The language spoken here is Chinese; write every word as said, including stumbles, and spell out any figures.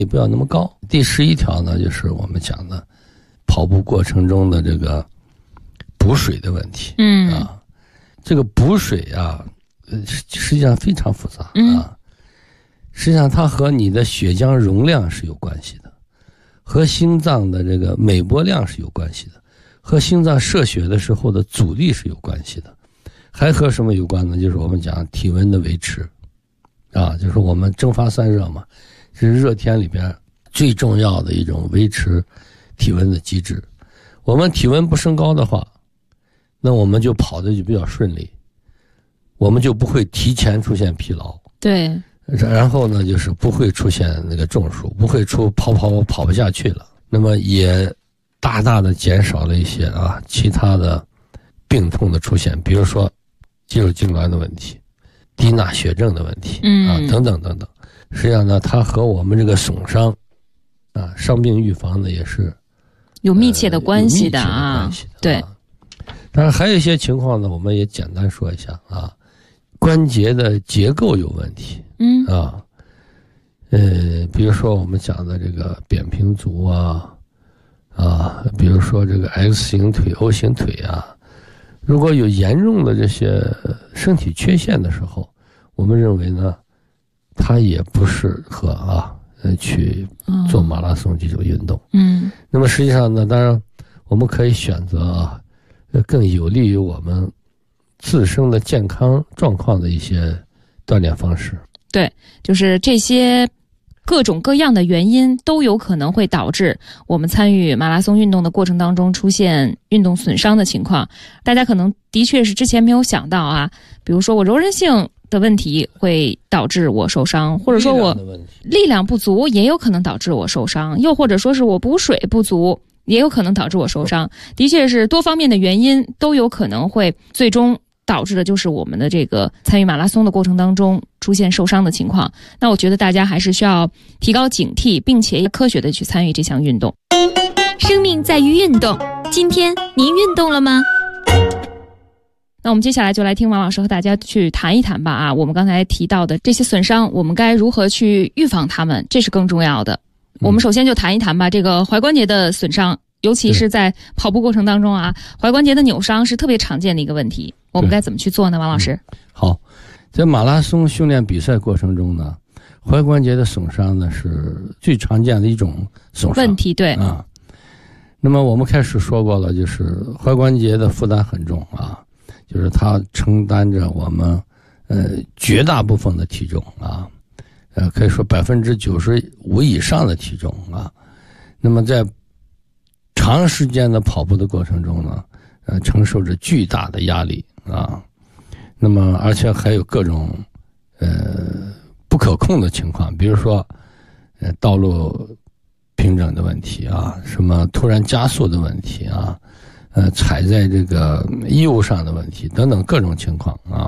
也不要那么高。第十一条呢，就是我们讲的跑步过程中的这个补水的问题。 嗯啊，这个补水啊，呃，实际上非常复杂啊。 嗯、 实际上它和你的血浆容量是有关系的，和心脏的这个每波量是有关系的，和心脏射血的时候的阻力是有关系的，还和什么有关呢？就是我们讲体温的维持啊，就是我们蒸发散热嘛，是热天里边最重要的一种维持体温的机制。我们体温不升高的话，那我们就跑的就比较顺利，我们就不会提前出现疲劳。 对。 然后呢，就是不会出现那个中暑，不会出跑跑跑不下去了。那么也大大的减少了一些啊其他的病痛的出现，比如说肌肉痉挛的问题、低钠血症的问题啊等等等等。实际上呢，它和我们这个损伤啊伤病预防呢也是有密切的关系的啊。 呃、对。 啊当然还有一些情况呢，我们也简单说一下啊。关节的结构有问题， 嗯啊，呃，比如说我们讲的这个扁平足啊，啊，比如说这个 X 型腿、O 型腿啊，如果有严重的这些身体缺陷的时候，我们认为呢，它也不适合啊，呃，去做马拉松这种运动。 嗯， 那么实际上呢，当然我们可以选择啊，更有利于我们自身的健康状况的一些锻炼方式。 对，就是这些各种各样的原因都有可能会导致我们参与马拉松运动的过程当中出现运动损伤的情况。大家可能的确是之前没有想到啊，比如说我柔韧性的问题会导致我受伤，或者说我力量不足也有可能导致我受伤，又或者说是我补水不足也有可能导致我受伤。的确是多方面的原因都有可能会最终导致的就是我们的这个参与马拉松的过程当中出现受伤的情况。那我觉得大家还是需要提高警惕，并且科学的去参与这项运动。 生命在于运动，今天您运动了吗？ 那我们接下来就来听王老师和大家去谈一谈吧啊，我们刚才提到的这些损伤，我们该如何去预防它们，这是更重要的。嗯、我们首先就谈一谈吧，这个踝关节的损伤，尤其是在跑步过程当中啊，踝关节的扭伤是特别常见的一个问题。我们该怎么去做呢，王老师？ 嗯、好，在马拉松训练比赛过程中呢，踝关节的损伤呢是最常见的一种损伤问题。对啊，那么我们开始说过了，就是踝关节的负担很重啊，就是它承担着我们呃绝大部分的体重啊，呃可以说百分之九十五以上的体重啊。那么在长时间的跑步的过程中呢，呃承受着巨大的压力啊，那么而且还有各种呃不可控的情况，比如说呃道路平整的问题啊，什么突然加速的问题啊，呃踩在这个衣物上的问题等等各种情况啊。